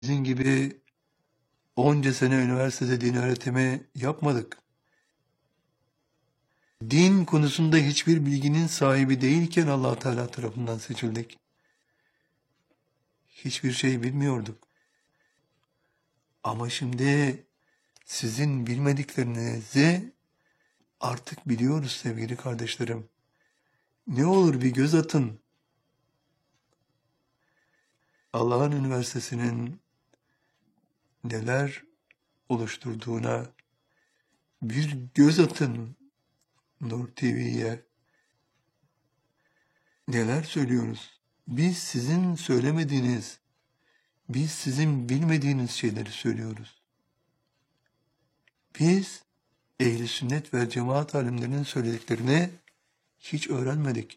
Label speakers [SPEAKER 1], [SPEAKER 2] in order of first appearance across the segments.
[SPEAKER 1] Sizin gibi onca sene üniversitede din öğretimi yapmadık. Din konusunda hiçbir bilginin sahibi değilken Allah Teala tarafından seçildik. Hiçbir şey bilmiyorduk. Ama şimdi sizin bilmediklerinizi artık biliyoruz sevgili kardeşlerim. Ne olur bir göz atın. Allah'ın üniversitesinin neler oluşturduğuna bir göz atın. Nur TV'ye. Neler söylüyoruz? Biz sizin söylemediğiniz, biz sizin bilmediğiniz şeyleri söylüyoruz. Biz ehl-i sünnet ve cemaat alimlerinin söylediklerini hiç öğrenmedik.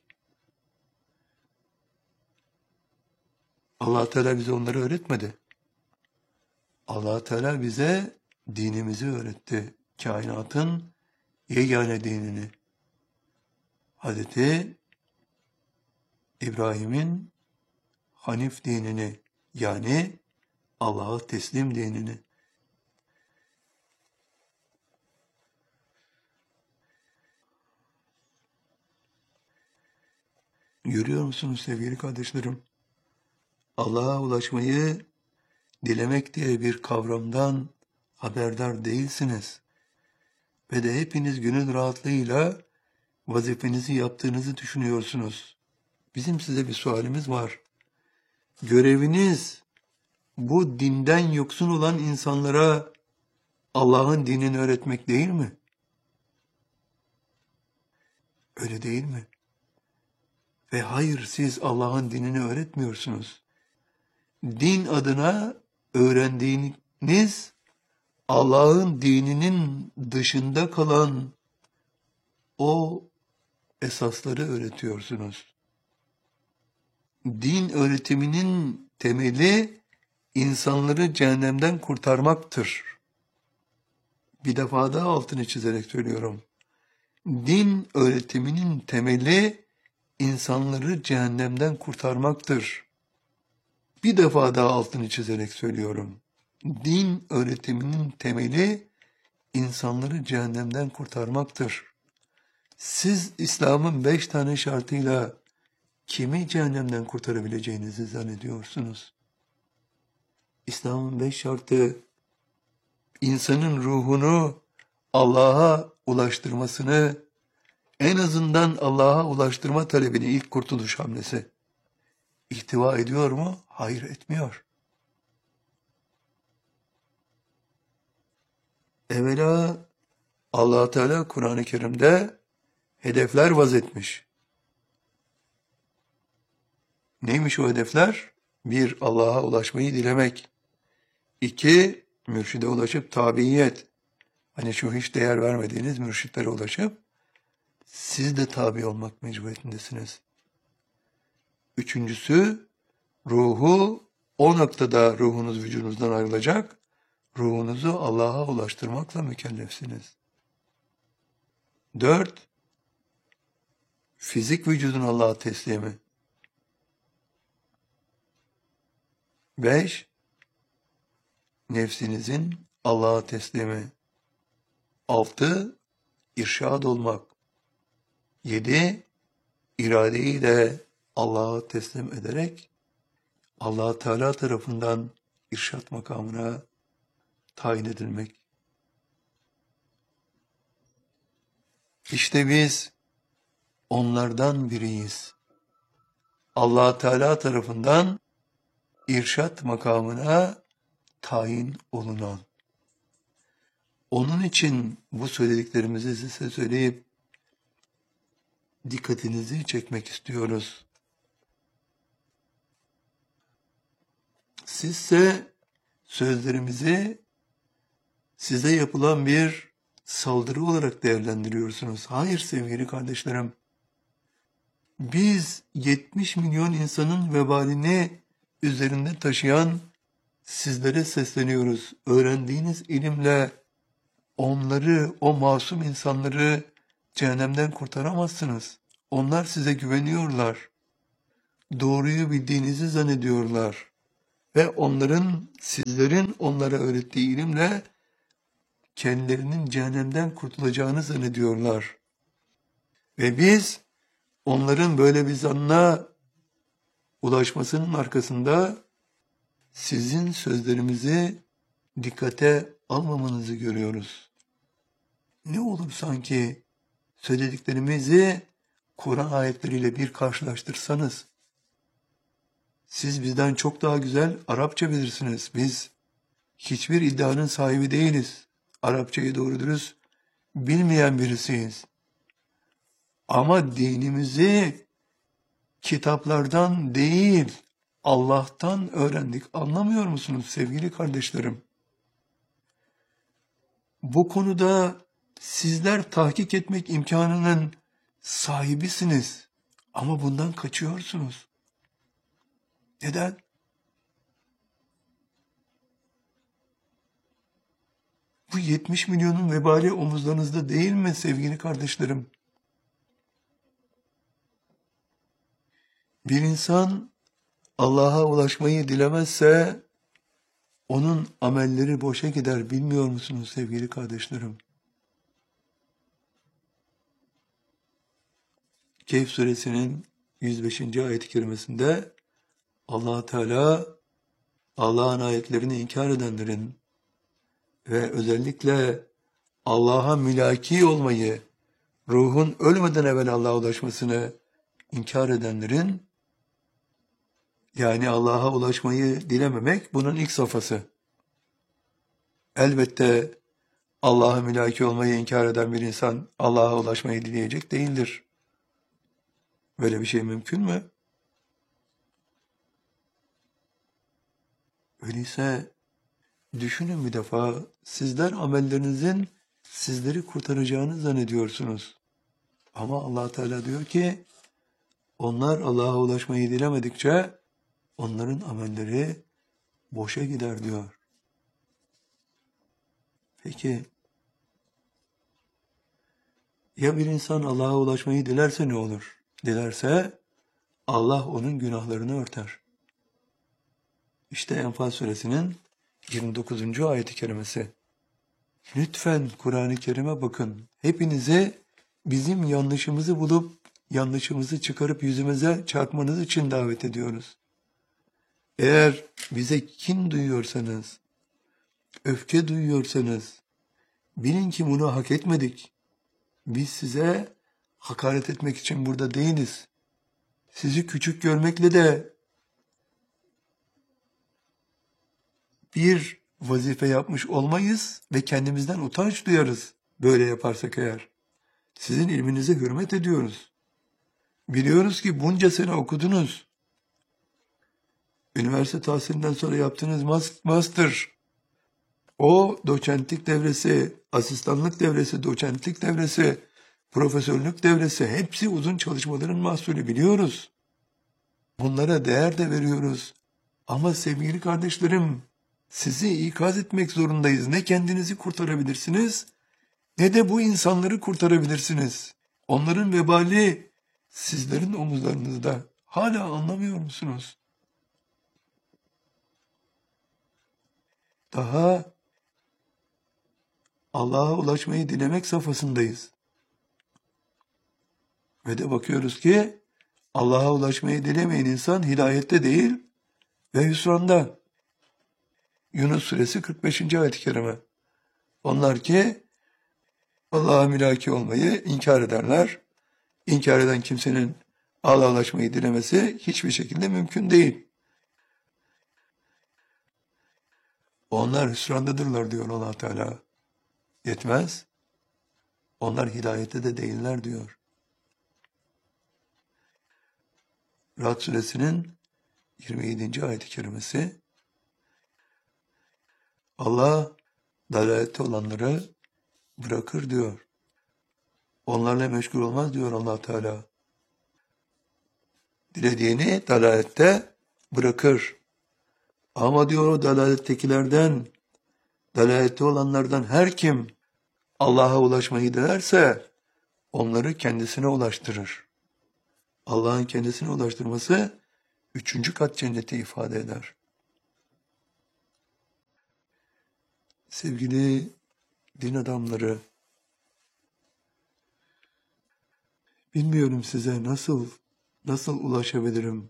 [SPEAKER 1] Allah Teala bize onları öğretmedi. Allah Teala bize dinimizi öğretti. Kainatın yegane dinini. Hazreti İbrahim'in Hanif dinini, yani Allah'a teslim dinini. Görüyor musunuz sevgili kardeşlerim? Allah'a ulaşmayı dilemek diye bir kavramdan haberdar değilsiniz. Ve de hepiniz gönül rahatlığıyla vazifenizi yaptığınızı düşünüyorsunuz. Bizim size bir sualimiz var. Göreviniz bu dinden yoksun olan insanlara Allah'ın dinini öğretmek değil mi? Öyle değil mi? Ve hayır, siz Allah'ın dinini öğretmiyorsunuz. Din adına öğrendiğiniz Allah'ın dininin dışında kalan o esasları öğretiyorsunuz. Din öğretiminin temeli insanları cehennemden kurtarmaktır. Bir defa daha altını çizerek söylüyorum. Din öğretiminin temeli insanları cehennemden kurtarmaktır. Bir defa daha altını çizerek söylüyorum. Din öğretiminin temeli insanları cehennemden kurtarmaktır. Siz İslam'ın 5 tane şartıyla kimi cehennemden kurtarabileceğinizi zannediyorsunuz? İslam'ın 5 şartı insanın ruhunu Allah'a ulaştırmasını, en azından Allah'a ulaştırma talebini, ilk kurtuluş hamlesi ihtiva ediyor mu? Hayır, etmiyor. Evvela Allah Teala Kur'an-ı Kerim'de hedefler vazetmiş. Neymiş o hedefler? 1. Allah'a ulaşmayı dilemek. 2. Mürşide ulaşıp tabiiyet. Hani şu hiç değer vermediğiniz mürşitlere ulaşıp siz de tabi olmak mecburiyetindesiniz. 3.'sü ruhu, o noktada ruhunuz vücudunuzdan ayrılacak, ruhunuzu Allah'a ulaştırmakla mükellefsiniz. 4. Fizik vücudun Allah'a teslimi. 5. Nefsinizin Allah'a teslimi. 6. İrşad olmak. 7. İradeyi de Allah'a teslim ederek Allah Teala tarafından irşad makamına tayin edilmek. İşte biz onlardan biriyiz. Allah Teala tarafından irşad makamına tayin olunan. Onun için bu söylediklerimizi size söyleyip dikkatinizi çekmek istiyoruz. Sizse sözlerimizi size yapılan bir saldırı olarak değerlendiriyorsunuz. Hayır sevgili kardeşlerim. Biz 70 milyon insanın vebalini üzerinde taşıyan sizlere sesleniyoruz. Öğrendiğiniz ilimle onları, o masum insanları cehennemden kurtaramazsınız. Onlar size güveniyorlar. Doğruyu bildiğinizi zannediyorlar. ve sizlerin onlara öğrettiği ilimle kendilerinin cehennemden kurtulacağını zannediyorlar. Ve biz onların böyle bir zannına ulaşmasının arkasında sizin sözlerimizi dikkate almamanızı görüyoruz. Ne olur sanki söylediklerimizi Kur'an ayetleriyle bir karşılaştırsanız. Siz bizden çok daha güzel Arapça bilirsiniz. Biz hiçbir iddianın sahibi değiliz. Arapçayı doğru dürüst bilmeyen birisiyiz. Ama dinimizi kitaplardan değil, Allah'tan öğrendik. Anlamıyor musunuz sevgili kardeşlerim? Bu konuda sizler tahkik etmek imkanının sahibisiniz. Ama bundan kaçıyorsunuz. Neden? Bu 70 milyonun vebali omuzlarınızda değil mi sevgili kardeşlerim? Bir insan Allah'a ulaşmayı dilemezse onun amelleri boşa gider, bilmiyor musunuz sevgili kardeşlerim? Kehf suresinin 105. ayet-i kerimesinde Allah Teala Allah'ın ayetlerini inkar edenlerin ve özellikle Allah'a mülaki olmayı, ruhun ölmeden evvel Allah'a ulaşmasını inkar edenlerin, yani Allah'a ulaşmayı dilememek bunun ilk safhası. Elbette Allah'a mülaki olmayı inkar eden bir insan Allah'a ulaşmayı dileyecek değildir. Böyle bir şey mümkün mü? Öyleyse düşünün bir defa, sizler amellerinizin sizleri kurtaracağını zannediyorsunuz. Ama Allah Teala diyor ki, onlar Allah'a ulaşmayı dilemedikçe onların amelleri boşa gider diyor. Peki, ya bir insan Allah'a ulaşmayı dilerse ne olur? Dilerse Allah onun günahlarını örter. İşte Enfal suresinin 29. ayet-i kerimesi. Lütfen Kur'an-ı Kerim'e bakın. Hepinize bizim yanlışımızı bulup yanlışımızı çıkarıp yüzümüze çarpmanız için davet ediyoruz. Eğer bize kin duyuyorsanız, öfke duyuyorsanız, bilin ki bunu hak etmedik. Biz size hakaret etmek için burada değiliz. Sizi küçük görmekle de bir vazife yapmış olmayız ve kendimizden utanç duyarız böyle yaparsak eğer. Sizin ilminize hürmet ediyoruz. Biliyoruz ki bunca sene okudunuz. Üniversite tahsilinden sonra yaptığınız master, o doçentlik devresi, asistanlık devresi, doçentlik devresi, profesörlük devresi, hepsi uzun çalışmaların mahsulü, biliyoruz. Bunlara değer de veriyoruz. Ama sevgili kardeşlerim, sizi ikaz etmek zorundayız. Ne kendinizi kurtarabilirsiniz, ne de bu insanları kurtarabilirsiniz. Onların vebali sizlerin omuzlarınızda. Hala anlamıyor musunuz? Daha Allah'a ulaşmayı dilemek safhasındayız. Ve de bakıyoruz ki Allah'a ulaşmayı dilemeyen insan hidayette değil ve hüsranda. Yunus suresi 45. ayet-i kerime. Onlar ki Allah'a mülaki olmayı inkar ederler. İnkar eden kimsenin Allah'a ulaşmayı dilemesi hiçbir şekilde mümkün değil. Onlar hüsrandadırlar diyor Allah Teala. Yetmez. Onlar hidayette de değiller diyor. Ra'd suresinin 27. ayet-i kerimesi. Allah dalalette olanları bırakır diyor. Onlarla meşgul olmaz diyor Allah Teala. Dilediğini dalalette bırakır. Ama diyor o dalalettekilerden, dalalette olanlardan her kim Allah'a ulaşmayı dilerse onları kendisine ulaştırır. Allah'ın kendisine ulaştırması 3. kat cenneti ifade eder. Sevgili din adamları, bilmiyorum size nasıl ulaşabilirim.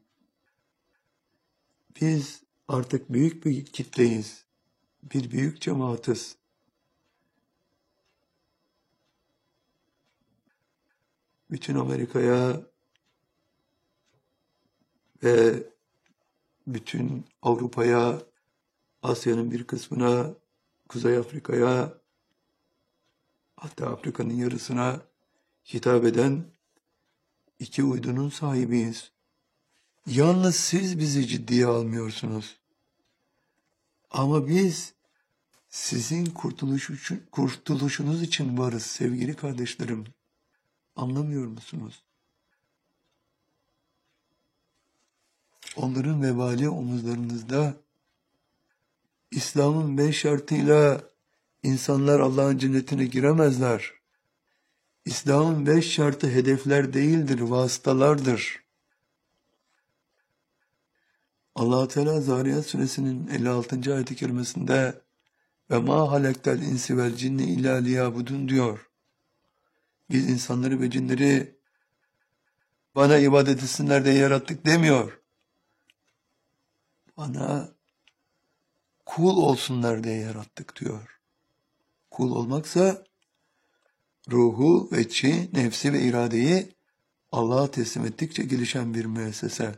[SPEAKER 1] Biz artık büyük bir kitleyiz. Bir büyük cemaatiz. Bütün Amerika'ya ve bütün Avrupa'ya, Asya'nın bir kısmına, Kuzey Afrika'ya, hatta Afrika'nın yarısına hitap eden iki uydunun sahibiyiz. Yalnız siz bizi ciddiye almıyorsunuz. Ama biz sizin kurtuluşunuz için varız sevgili kardeşlerim. Anlamıyor musunuz? Onların vebali omuzlarınızda. İslam'ın 5 şartıyla insanlar Allah'ın cennetine giremezler. İslam'ın 5 şartı hedefler değildir, vasıtalardır. Allah Teala Zariyat suresinin 56. ayet-i kerimesinde ve ma halaktel insi vel cinni illa liyabudun diyor. Biz insanları ve cinleri bana ibadet etsinler diye yarattık demiyor. Bana kul olsunlar diye yarattık diyor. Kul olmaksa ruhu ve nefsi ve iradeyi Allah'a teslim ettikçe gelişen bir müessese.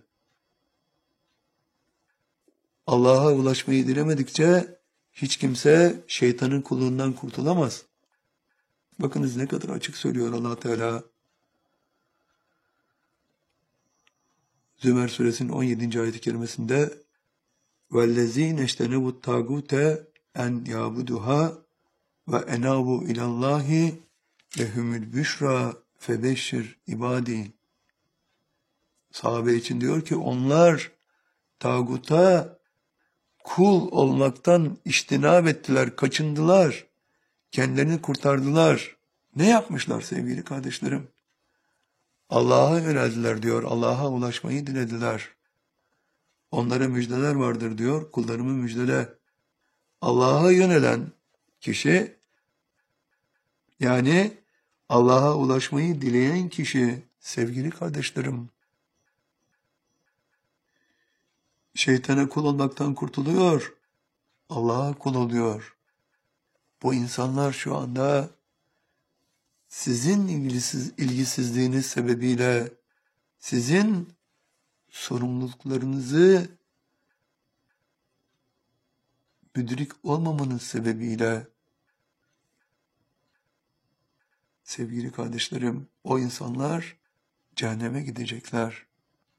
[SPEAKER 1] Allah'a ulaşmayı dilemedikçe hiç kimse şeytanın kulluğundan kurtulamaz. Bakınız ne kadar açık söylüyor Allah Teala. Zümer suresinin 17. ayet-i kerimesinde وَالَّذ۪ينَ اَجْتَنَبُوا الطَّاغُوتَ اَنْ يَعْبُدُهَا وَاَنَابُوا اِلَى اللّٰهِ لَهُمُ الْبُشْرَى فَبَشِّرْ ibadi. Sahabe için diyor ki onlar tağuta kul olmaktan iştinab ettiler, kaçındılar, kendilerini kurtardılar. Ne yapmışlar sevgili kardeşlerim? Allah'a yöneldiler diyor, Allah'a ulaşmayı dilediler. Onlara müjdeler vardır diyor, kullarımı müjdele. Allah'a yönelen kişi, yani Allah'a ulaşmayı dileyen kişi, sevgili kardeşlerim, şeytana kul olmaktan kurtuluyor, Allah'a kul oluyor. Bu insanlar şu anda sizin ilgisizliğiniz sebebiyle, sizin sorumluluklarınızı müdrik olmamanız sebebiyle, sevgili kardeşlerim, o insanlar cehenneme gidecekler.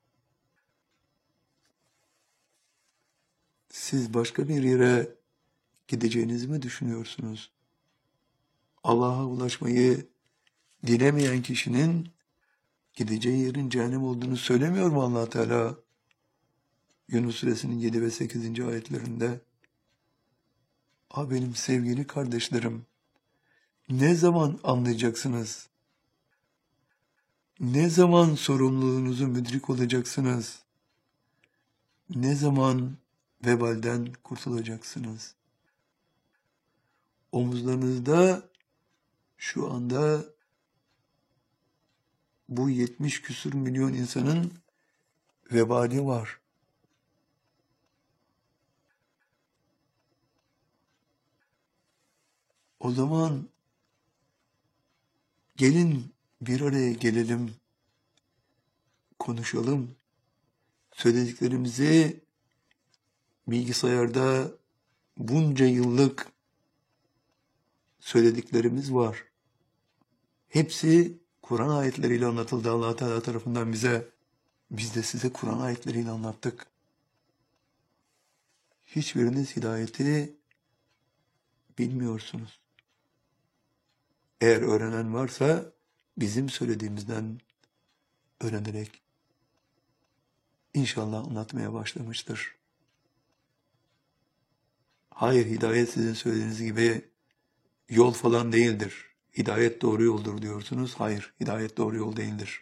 [SPEAKER 1] Siz başka bir yere gideceğinizi mi düşünüyorsunuz? Allah'a ulaşmayı dilemeyen kişinin gideceği yerin cehennem olduğunu söylemiyor mu Allah Teala? Yunus suresinin 7 ve 8. ayetlerinde. Benim sevgili kardeşlerim, ne zaman anlayacaksınız? Ne zaman sorumluluğunuzu müdrik olacaksınız? Ne zaman vebalden kurtulacaksınız? Omuzlarınızda şu anda bu 70 küsur milyon insanın vebali var. O zaman gelin bir araya gelelim, konuşalım. Söylediklerimizi bilgisayarda bunca yıllık söylediklerimiz var. Hepsi Kur'an ayetleriyle anlatıldı Allah Teala tarafından bize. Biz de size Kur'an ayetleriyle anlattık. Hiçbiriniz hidayeti bilmiyorsunuz. Eğer öğrenen varsa bizim söylediğimizden öğrenerek İnşallah anlatmaya başlamıştır. Hayır, hidayet sizin söylediğiniz gibi yol falan değildir. Hidayet doğru yoldur diyorsunuz. Hayır, hidayet doğru yol değildir.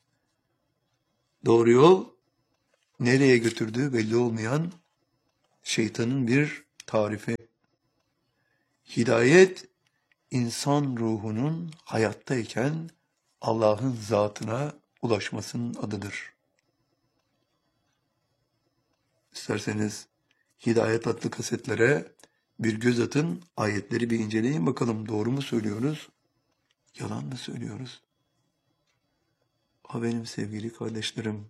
[SPEAKER 1] Doğru yol nereye götürdüğü belli olmayan şeytanın bir tarifi. Hidayet, insan ruhunun hayattayken Allah'ın zatına ulaşmasının adıdır. İsterseniz Hidayet adlı kasetlere bir göz atın, ayetleri bir inceleyin bakalım, doğru mu söylüyoruz, yalan mı söylüyoruz? Benim sevgili kardeşlerim,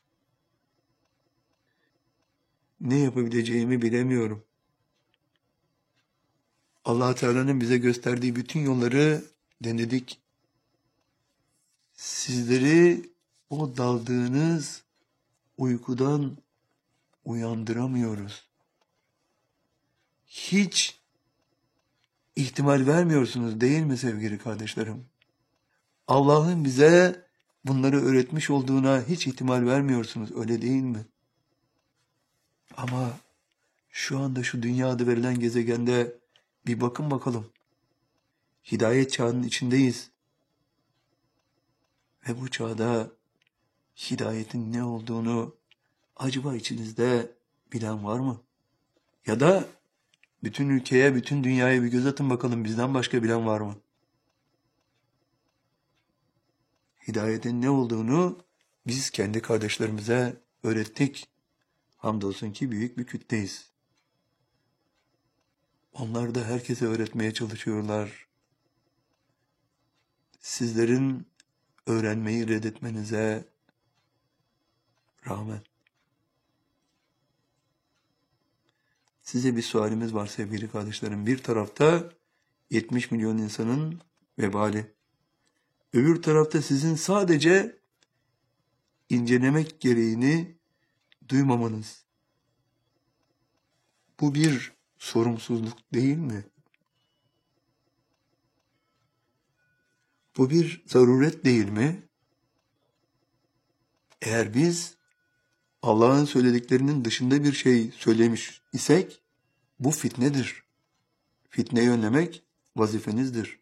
[SPEAKER 1] ne yapabileceğimi bilemiyorum. Allah Teala'nın bize gösterdiği bütün yolları denedik. Sizleri o daldığınız uykudan uyandıramıyoruz. Hiç ihtimal vermiyorsunuz değil mi sevgili kardeşlerim? Allah'ın bize bunları öğretmiş olduğuna hiç ihtimal vermiyorsunuz, öyle değil mi? Ama şu anda şu dünya adı verilen gezegende bir bakın bakalım. Hidayet çağının içindeyiz. Ve bu çağda hidayetin ne olduğunu acaba içinizde bilen var mı? Ya da bütün ülkeye, bütün dünyaya bir göz atın bakalım, bizden başka bilen var mı? Hidayetin ne olduğunu biz kendi kardeşlerimize öğrettik. Hamdolsun ki büyük bir kütleyiz. Onlar da herkese öğretmeye çalışıyorlar. Sizlerin öğrenmeyi reddetmenize rağmen. Size bir sualimiz var sevgili kardeşlerim. Bir tarafta 70 milyon insanın vebali. Öbür tarafta sizin sadece incelemek gereğini duymamanız. Bu bir sorumsuzluk değil mi? Bu bir zaruret değil mi? Eğer biz Allah'ın söylediklerinin dışında bir şey söylemiş isek, bu fitnedir. Fitneyi önlemek vazifenizdir.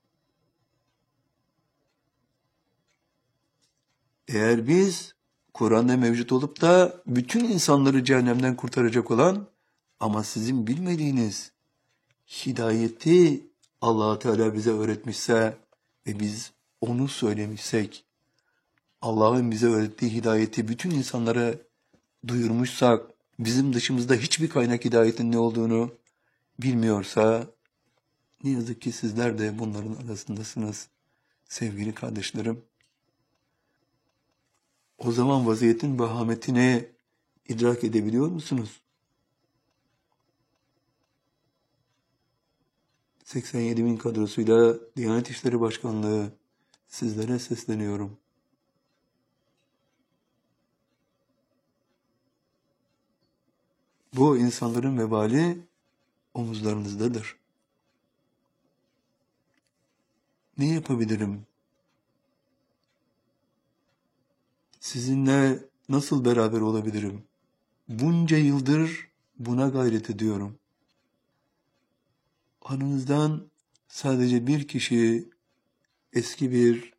[SPEAKER 1] Eğer biz Kur'an'da mevcut olup da bütün insanları cehennemden kurtaracak olan ama sizin bilmediğiniz hidayeti Allah Teala bize öğretmişse ve biz onu söylemişsek, Allah'ın bize öğrettiği hidayeti bütün insanlara duyurmuşsak, bizim dışımızda hiçbir kaynak hidayetin ne olduğunu bilmiyorsa, ne yazık ki sizler de bunların arasındasınız sevgili kardeşlerim. O zaman vaziyetin vehametini idrak edebiliyor musunuz? 87 bin kadrosuyla Diyanet İşleri Başkanlığı sizlere sesleniyorum. Bu insanların vebali omuzlarınızdadır. Ne yapabilirim? Sizinle nasıl beraber olabilirim? Bunca yıldır buna gayret ediyorum. Aranızdan sadece bir kişi, eski bir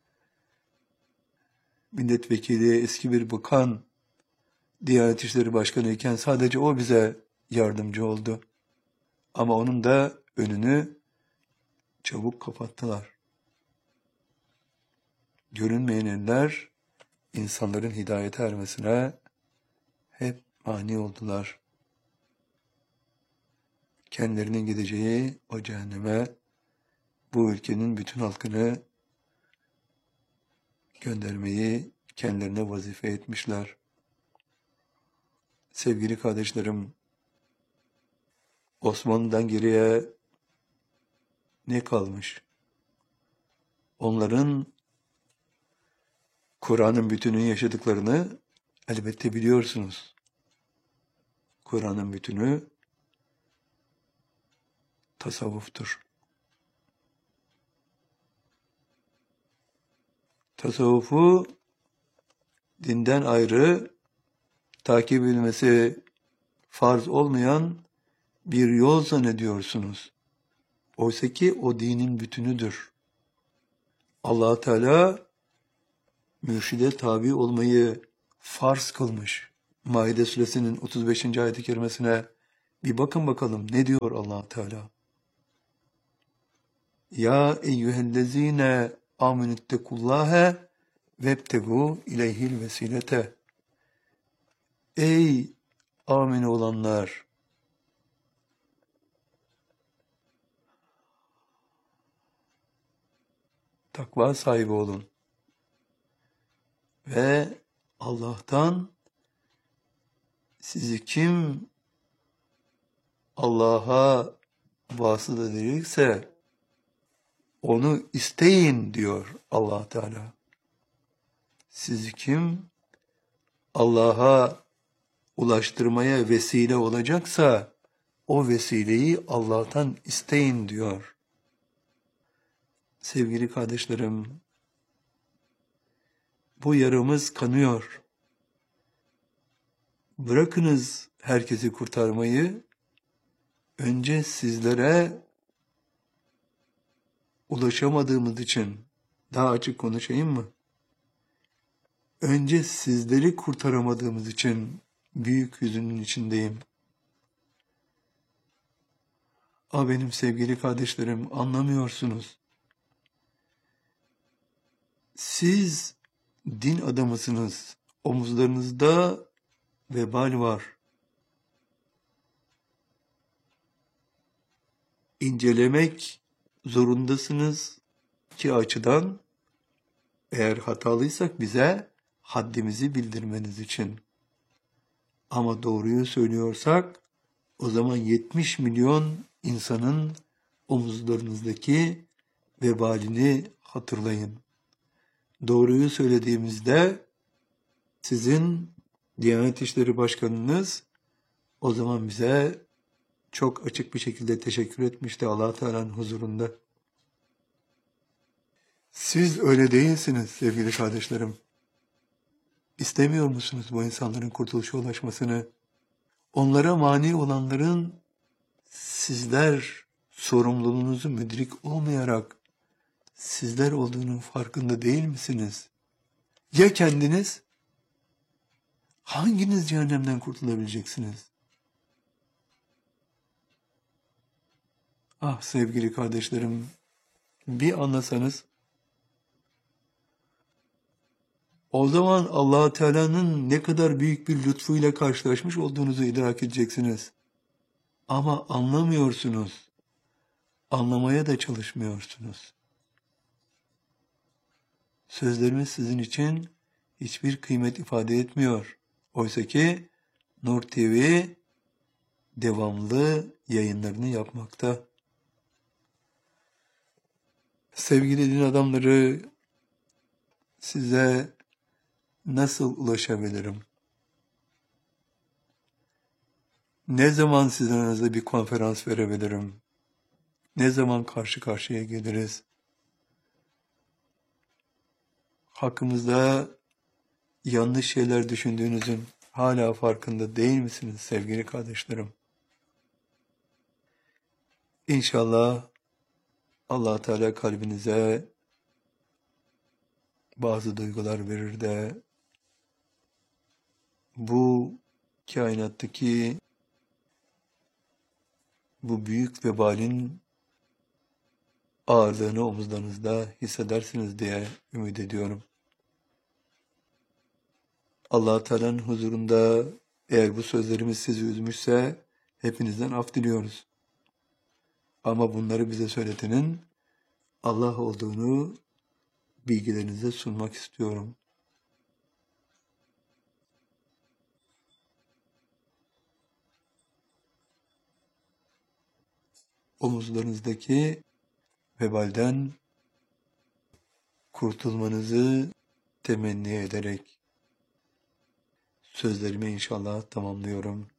[SPEAKER 1] milletvekili, eski bir bakan, Diyanet İşleri Başkanı iken sadece o bize yardımcı oldu. Ama onun da önünü çabuk kapattılar. Görünmeyen eller insanların hidayete ermesine hep mani oldular. Kendilerinin gideceği o cehenneme bu ülkenin bütün halkını göndermeyi kendilerine vazife etmişler. Sevgili kardeşlerim, Osmanlı'dan geriye ne kalmış? Onların Kur'an'ın bütününü yaşadıklarını elbette biliyorsunuz. Kur'an'ın bütünü tasavvuftur. Tasavvufu dinden ayrı takip edilmesi farz olmayan bir yol zannediyorsunuz. Oysa ki o dinin bütünüdür. Allah Teala mürşide tabi olmayı farz kılmış. Maide suresinin 35. ayet-i kerimesine bir bakın bakalım ne diyor Allah Teala. Ya eyyühellezine amenüttekullâhe vebtegû ileyhil vesilete. Ey amin olanlar! Takva sahibi olun ve Allah'tan sizi kim Allah'a vasıta edecekse onu isteyin diyor Allah Teala. Sizi kim Allah'a ulaştırmaya vesile olacaksa o vesileyi Allah'tan isteyin diyor. Sevgili kardeşlerim, bu yaramız kanıyor. Bırakınız herkesi kurtarmayı, önce sizlere ulaşamadığımız için, daha açık konuşayım mı? Önce sizleri kurtaramadığımız için büyük hüzünün içindeyim. Benim sevgili kardeşlerim, anlamıyorsunuz. Siz din adamısınız. Omuzlarınızda vebal var. İncelemek zorundasınız ki açıdan, eğer hatalıysak bize haddimizi bildirmeniz için. Ama doğruyu söylüyorsak o zaman 70 milyon insanın omuzlarınızdaki vebalini hatırlayın. Doğruyu söylediğimizde sizin Diyanet İşleri Başkanınız o zaman bize çok açık bir şekilde teşekkür etmişti Allah Teala'nın huzurunda. Siz öyle değilsiniz sevgili kardeşlerim. İstemiyor musunuz bu insanların kurtuluşa ulaşmasını? Onlara mani olanların sizler sorumluluğunuzu müdrik olmayarak sizler olduğunun farkında değil misiniz? Ya kendiniz? Hanginiz cehennemden kurtulabileceksiniz? Ah sevgili kardeşlerim, bir anlasanız, o zaman Allah Teala'nın ne kadar büyük bir lütfuyla karşılaşmış olduğunuzu idrak edeceksiniz. Ama anlamıyorsunuz. Anlamaya da çalışmıyorsunuz. Sözlerimiz sizin için hiçbir kıymet ifade etmiyor. Oysa ki Nur TV devamlı yayınlarını yapmakta. Sevgili din adamları, size nasıl ulaşabilirim? Ne zaman sizin aranızda bir konferans verebilirim? Ne zaman karşı karşıya geliriz? Hakkımızda yanlış şeyler düşündüğünüzün hala farkında değil misiniz sevgili kardeşlerim? İnşallah Allah Teala kalbinize bazı duygular verir de bu kainattaki bu büyük vebalin ağırlığını omuzlarınızda hissedersiniz diye ümit ediyorum. Allah Teala'nın huzurunda eğer bu sözlerimiz sizi üzmüşse hepinizden af diliyoruz. Ama bunları bize söyletenin Allah olduğunu bilgilerinize sunmak istiyorum. Omuzlarınızdaki vebalden kurtulmanızı temenni ederek sözlerimi inşallah tamamlıyorum.